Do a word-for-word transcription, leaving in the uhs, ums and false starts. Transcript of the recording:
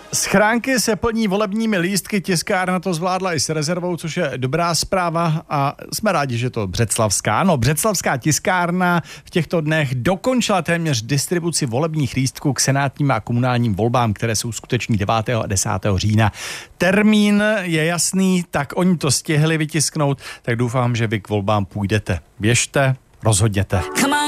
Schránky se plní volebními lístky, tiskárna to zvládla i s rezervou, což je dobrá zpráva a jsme rádi, že to Břeclavská. No, Břeclavská tiskárna v těchto dnech dokončila téměř distribuci volebních lístků k senátním a komunálním volbám, které jsou skuteční devátého a desátého října. Termín je jasný, tak oni to stihli vytisknout, tak doufám, že vy k volbám půjdete. Běžte, rozhodněte.